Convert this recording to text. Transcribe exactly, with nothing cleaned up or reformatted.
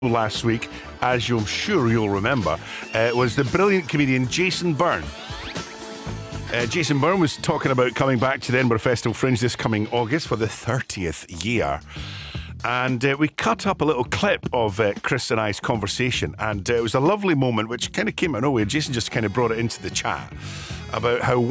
last week, as you're sure you'll remember, uh, was the brilliant comedian Jason Byrne. Uh, Jason Byrne was talking about coming back to the Edinburgh Festival Fringe this coming August for the thirtieth year. And uh, we cut up a little clip of uh, Chris and I's conversation, and uh, it was a lovely moment which kind of came out of nowhere. Jason just kind of brought it into the chat about how